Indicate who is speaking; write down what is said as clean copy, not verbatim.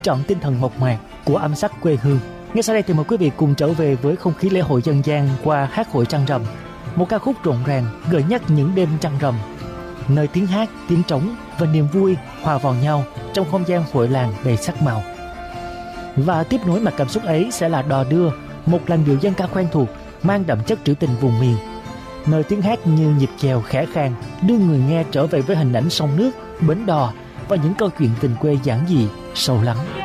Speaker 1: trọn tinh thần mộc mạc của âm sắc quê hương. Ngay sau đây thì mời quý vị cùng trở về với không khí lễ hội dân gian qua hát hội Trăng Rằm, một ca khúc rộn ràng gợi nhắc những đêm trăng rằm, nơi tiếng hát, tiếng trống và niềm vui hòa vào nhau trong không gian hội làng đầy sắc màu. Và tiếp nối mạch cảm xúc ấy sẽ là Đò Đưa, một làn điệu dân ca quen thuộc mang đậm chất trữ tình vùng miền, nơi tiếng hát như nhịp chèo khẽ khàng đưa người nghe trở về với hình ảnh sông nước, bến đò và những câu chuyện tình quê giản dị, sâu lắng.